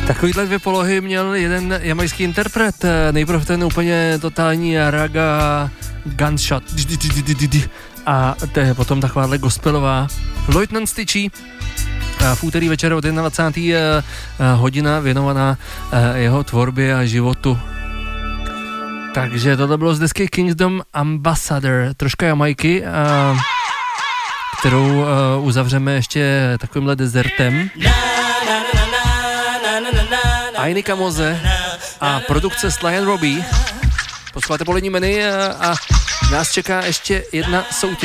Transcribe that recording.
Takovýhle dvě polohy měl jeden jamajský interpret. Nejprve ten úplně totální raga gunshot. A to je potom takováhle gospelová Lieutenant Stitchy. V úterý večer od 21. hodina věnovaná jeho tvorbě a životu. Takže tohle bylo z desky Kingdom Ambassador. Troška Jamajky, kterou uzavřeme ještě takovýmhle desertem. Ainy Kamoze a produkce Sly and Robbie. Posloucháte Polední menu a nás čeká ještě jedna soutěž.